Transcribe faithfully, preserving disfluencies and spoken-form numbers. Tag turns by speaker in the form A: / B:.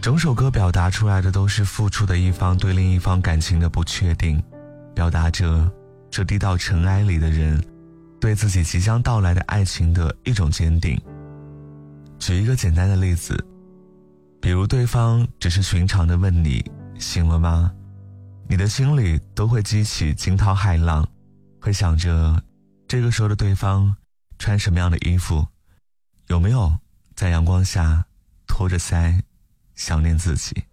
A: 整首歌表达出来的都是付出的一方对另一方感情的不确定，表达着这低到尘埃里的人对自己即将到来的爱情的一种坚定。举一个简单的例子，比如对方只是寻常的问你醒了吗，你的心里都会激起惊涛骇浪，会想着这个时候的对方穿什么样的衣服，有没有在阳光下托着腮想念自己。